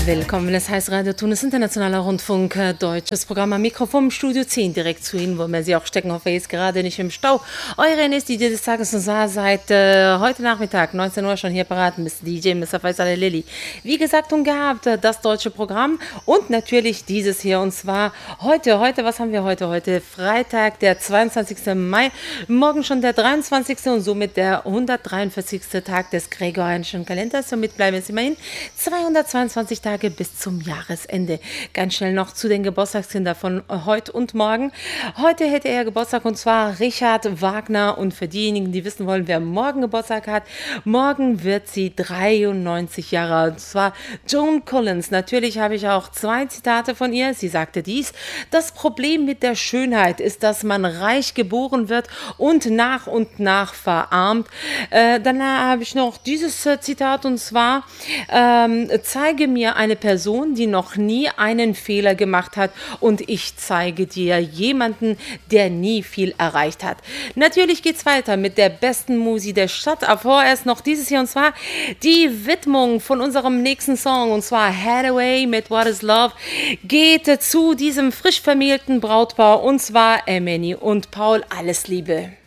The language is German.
Willkommen, es heißt Radio Tunis Internationaler Rundfunk, deutsches Programm am Mikrofon im Studio 10, direkt zu Ihnen, wo wir Sie auch stecken, hoffe ich, jetzt gerade nicht im Stau. Eure NS DJ des Tages und seit heute Nachmittag, 19 Uhr schon hier parat, Mr. DJ, Mr. Faisal Lilly. Wie gesagt und gehabt, das deutsche Programm und natürlich dieses hier, und zwar heute, was haben wir heute? Heute Freitag, der 22. Mai, morgen schon der 23. und somit der 143. Tag des gregorianischen Kalenders. Somit bleiben es immerhin 222 Tage bis zum Jahresende. Ganz schnell noch zu den Geburtstagskindern von heute und morgen. Heute hätte er Geburtstag, und zwar Richard Wagner, und für diejenigen, die wissen wollen, wer morgen Geburtstag hat, morgen wird sie 93 Jahre alt, und zwar Joan Collins. Natürlich habe ich auch 2 Zitate von ihr. Sie sagte dies: Das Problem mit der Schönheit ist, dass man reich geboren wird und nach verarmt. Dann habe ich noch dieses Zitat, und zwar zeige mir eine Person, die noch nie einen Fehler gemacht hat, und ich zeige dir jemanden, der nie viel erreicht hat. Natürlich geht's weiter mit der besten Musik der Stadt, aber vorerst noch dieses hier, und zwar die Widmung von unserem nächsten Song, und zwar Hathaway mit What is Love, geht zu diesem frisch vermählten Brautpaar, und zwar Emily und Paul. Alles Liebe.